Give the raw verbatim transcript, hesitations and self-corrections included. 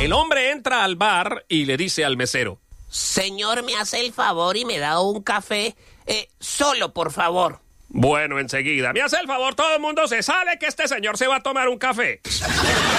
El hombre entra al bar y le dice al mesero: Señor, ¿me hace el favor y me da un café? Eh, solo, por favor. Bueno, enseguida. Me hace el favor, todo el mundo se sale que este señor se va a tomar un café.